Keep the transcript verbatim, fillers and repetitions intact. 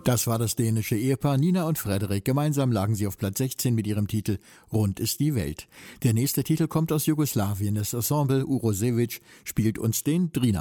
Das war das dänische Ehepaar Nina und Frederik. Gemeinsam lagen sie auf Platz sechzehn mit ihrem Titel Rund ist die Welt. Der nächste Titel kommt aus Jugoslawien. Das Ensemble Urošević spielt uns den Drina.